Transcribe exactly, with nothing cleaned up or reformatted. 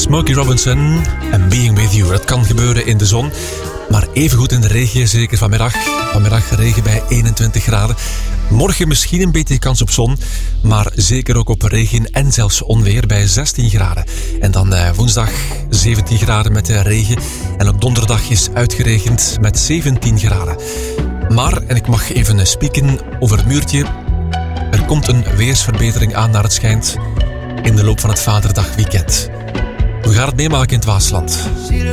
Smokey Robinson en Being With You. Dat kan gebeuren in de zon, maar evengoed in de regen, zeker vanmiddag. Vanmiddag regen bij eenentwintig graden. Morgen misschien een beetje kans op zon, maar zeker ook op regen en zelfs onweer bij zestien graden. En dan eh, woensdag zeventien graden met de regen. En ook donderdag is uitgeregend met zeventien graden. Maar, en ik mag even spieken over het muurtje, er komt een weersverbetering aan naar het schijnt in de loop van het Vaderdagweekend. We gaan het meemaken in het Waasland.